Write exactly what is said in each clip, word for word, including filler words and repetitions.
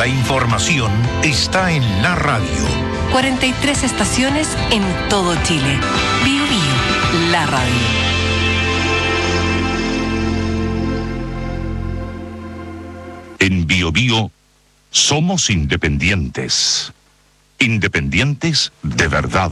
La información está en la radio. cuarenta y tres estaciones en todo Chile. Bio Bio, la radio. En Bio Bio somos independientes. Independientes de verdad.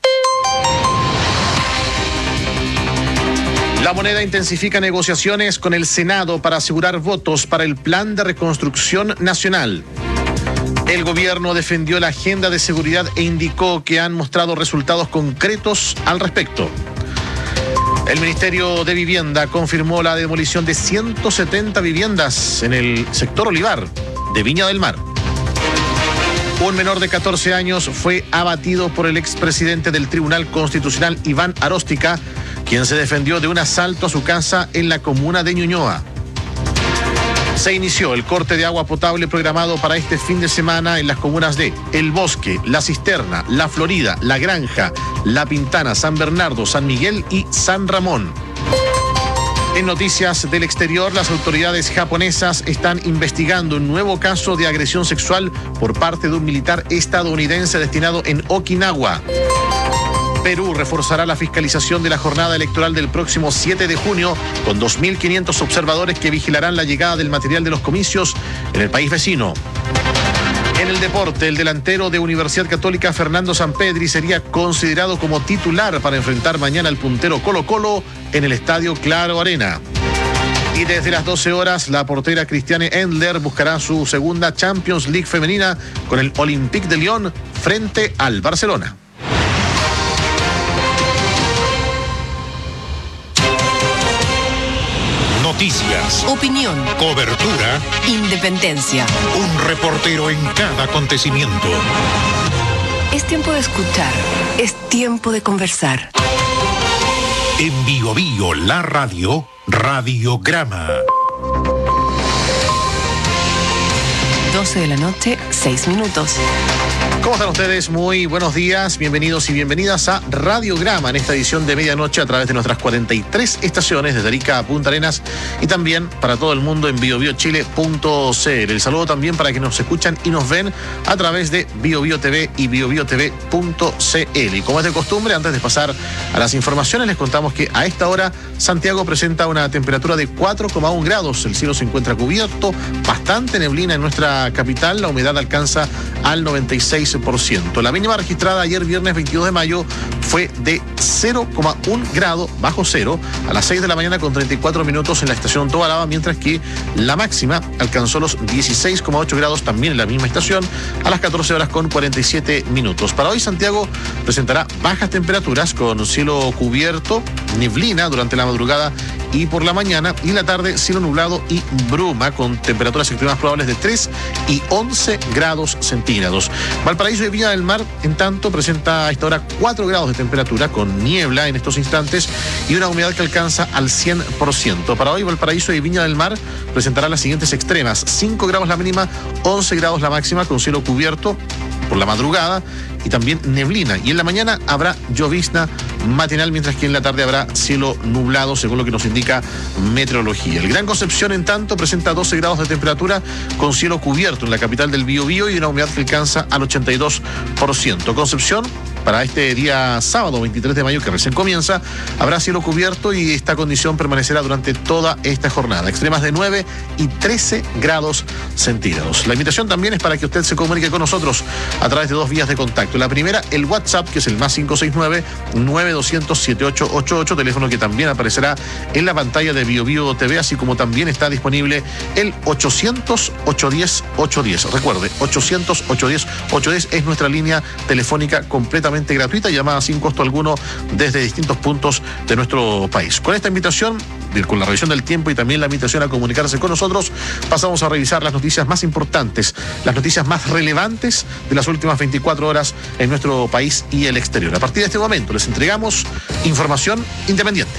La Moneda intensifica negociaciones con el Senado para asegurar votos para el Plan de Reconstrucción Nacional. El gobierno defendió la agenda de seguridad e indicó que han mostrado resultados concretos al respecto. El Ministerio de Vivienda confirmó la demolición de ciento setenta viviendas en el sector Olivar de Viña del Mar. Un menor de catorce años fue abatido por el expresidente del Tribunal Constitucional, Iván Aróstica, quien se defendió de un asalto a su casa en la comuna de Ñuñoa. Se inició el corte de agua potable programado para este fin de semana en las comunas de El Bosque, La Cisterna, La Florida, La Granja, La Pintana, San Bernardo, San Miguel y San Ramón. En noticias del exterior, las autoridades japonesas están investigando un nuevo caso de agresión sexual por parte de un militar estadounidense destinado en Okinawa. Perú reforzará la fiscalización de la jornada electoral del próximo siete de junio con dos mil quinientos observadores que vigilarán la llegada del material de los comicios en el país vecino. En el deporte, el delantero de Universidad Católica Fernando Sampedri sería considerado como titular para enfrentar mañana al puntero Colo-Colo en el Estadio Claro Arena. Y desde las doce horas, la portera Christiane Endler buscará su segunda Champions League femenina con el Olympique de Lyon frente al Barcelona. Noticias, Opinión, cobertura, independencia. un reportero en cada acontecimiento. Es tiempo de escuchar. Es tiempo de conversar. En Bio Bio, la radio, Radiograma. doce de la noche, seis minutos. ¿Cómo están ustedes? Muy buenos días, bienvenidos y bienvenidas a Radiograma en esta edición de medianoche a través de nuestras cuarenta y tres estaciones desde Arica a Punta Arenas y también para todo el mundo en bio bio chile punto c l. El saludo también para quienes nos escuchan y nos ven a través de Bio Bio T V y bio bio t v punto c l. Y como es de costumbre, antes de pasar a las informaciones, les contamos que a esta hora Santiago presenta una temperatura de cuatro coma uno grados. El cielo se encuentra cubierto, bastante neblina en nuestra capital, la humedad alcanza al noventa y seis por ciento. La mínima registrada ayer viernes veintidós de mayo fue de cero coma uno grado bajo cero a las seis de la mañana con treinta y cuatro minutos en la estación Tobalaba, mientras que la máxima alcanzó los dieciséis coma ocho grados también en la misma estación a las catorce horas con cuarenta y siete minutos. Para hoy Santiago presentará bajas temperaturas con cielo cubierto, neblina durante la madrugada y por la mañana, y en la tarde cielo nublado y bruma con temperaturas extremas probables de tres y once grados centígrados. Valparaíso y Viña del Mar, en tanto, presenta a esta hora cuatro grados de temperatura con niebla en estos instantes y una humedad que alcanza al cien por ciento. Para hoy Valparaíso y Viña del Mar presentarán las siguientes extremas: cinco grados la mínima, once grados la máxima con cielo cubierto por la madrugada y también neblina. Y en la mañana habrá llovizna matinal, mientras que en la tarde habrá cielo nublado, según lo que nos indica meteorología. El Gran Concepción, en tanto, presenta doce grados de temperatura con cielo cubierto en la capital del Biobío y una humedad que alcanza al ochenta y dos por ciento. Concepción, para este día sábado veintitrés de mayo, que recién comienza, habrá cielo cubierto y esta condición permanecerá durante toda esta jornada. Extremas de nueve y trece grados centígrados. La invitación también es para que usted se comunique con nosotros a través de dos vías de contacto. La primera, el WhatsApp, que es el más cinco seis nueve, nueve dos cero cero, siete ocho ocho ocho, teléfono que también aparecerá en la pantalla de Bio Bio T V, así como también está disponible el ochocientos, ochocientos diez, ochocientos diez. Recuerde, ochocientos, ochocientos diez, ochocientos diez es nuestra línea telefónica completamente gratuita, llamada sin costo alguno desde distintos puntos de nuestro país. Con esta invitación, con la revisión del tiempo y también la invitación a comunicarse con nosotros, pasamos a revisar las noticias más importantes, las noticias más relevantes de las últimas veinticuatro horas en nuestro país y el exterior. A partir de este momento les entregamos información independiente.